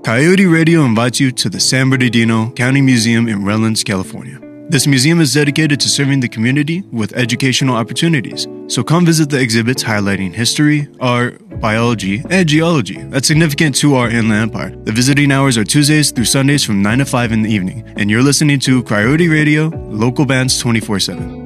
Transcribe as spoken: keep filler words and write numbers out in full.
Coyote Radio invites you to the San Bernardino County Museum in Redlands, California. This museum is dedicated to serving the community with educational opportunities. So come visit the exhibits highlighting history, art, biology, and geology that's significant to our inland empire. The visiting hours are Tuesdays through Sundays from nine to five in the evening. And you're listening to Coyote Radio, local bands twenty-four seven.